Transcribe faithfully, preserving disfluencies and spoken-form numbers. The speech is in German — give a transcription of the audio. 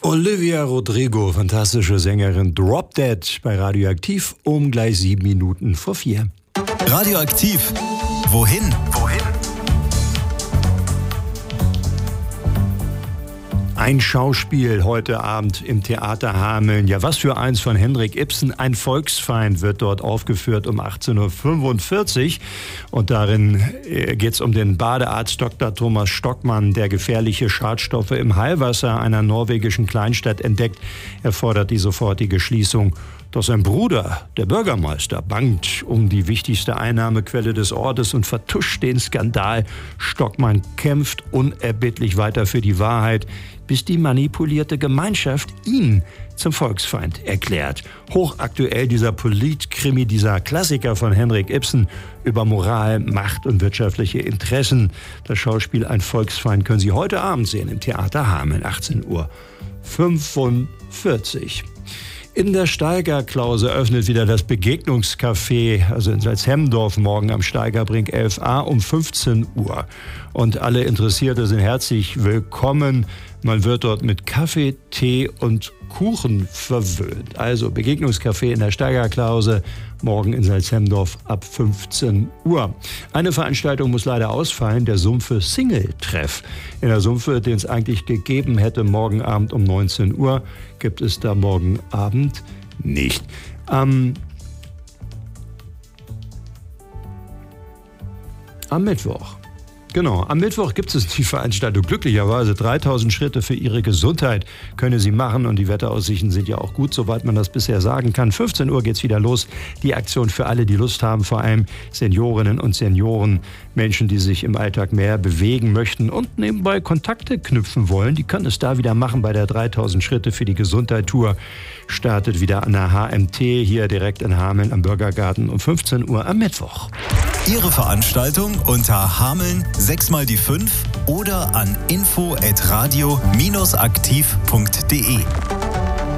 Olivia Rodrigo, fantastische Sängerin, Drop Dead bei Radioaktiv um gleich sieben Minuten vor vier. Radioaktiv. Wohin? Wohin? Ein Schauspiel heute Abend im Theater Hameln. Ja, was für eins von Henrik Ibsen. Ein Volksfeind wird dort aufgeführt um achtzehn Uhr fünfundvierzig. Und darin geht es um den Badearzt Doktor Thomas Stockmann, der gefährliche Schadstoffe im Heilwasser einer norwegischen Kleinstadt entdeckt. Er fordert die sofortige Schließung. Doch sein Bruder, der Bürgermeister, bangt um die wichtigste Einnahmequelle des Ortes und vertuscht den Skandal. Stockmann kämpft unerbittlich weiter für die Wahrheit, bis die manipulierte Gemeinschaft ihn zum Volksfeind erklärt. Hochaktuell dieser Politkrimi, dieser Klassiker von Henrik Ibsen über Moral, Macht und wirtschaftliche Interessen. Das Schauspiel Ein Volksfeind können Sie heute Abend sehen im Theater Hameln, achtzehn Uhr fünfundvierzig. In der Steigerklause öffnet wieder das Begegnungscafé, also in Salzhemmendorf, morgen am Steigerbrink elf a um fünfzehn Uhr. Und alle Interessierte sind herzlich willkommen. Man wird dort mit Kaffee, Tee und Kuchen verwöhnt. Also Begegnungscafé in der Steigerklause, morgen in Salzhemmendorf ab fünfzehn Uhr. Eine Veranstaltung muss leider ausfallen, der Sumpfe Single-Treff. In der Sumpfe, den es eigentlich gegeben hätte, morgen Abend um neunzehn Uhr, gibt es da morgen Abend nicht. Am, am Mittwoch. Genau, am Mittwoch gibt es die Veranstaltung. Glücklicherweise dreitausend Schritte für Ihre Gesundheit können Sie machen und die Wetteraussichten sind ja auch gut, soweit man das bisher sagen kann. fünfzehn Uhr geht's wieder los. Die Aktion für alle, die Lust haben, vor allem Seniorinnen und Senioren, Menschen, die sich im Alltag mehr bewegen möchten und nebenbei Kontakte knüpfen wollen. Die können es da wieder machen bei der dreitausend Schritte für die Gesundheit Tour. Startet wieder an der H M T hier direkt in Hameln am Bürgergarten um fünfzehn Uhr am Mittwoch. Ihre Veranstaltung unter Hameln sechs mal die fünf oder an info at radio aktiv punkt de.